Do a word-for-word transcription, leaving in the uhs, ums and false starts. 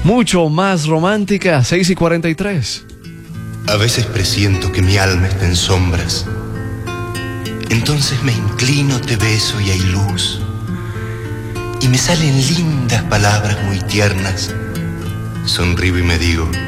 mucho más romántica, seis y cuarenta y tres. A veces presiento que mi alma está en sombras. Entonces me inclino, te beso y hay luz. Y me salen lindas palabras muy tiernas. Sonrío y me digo: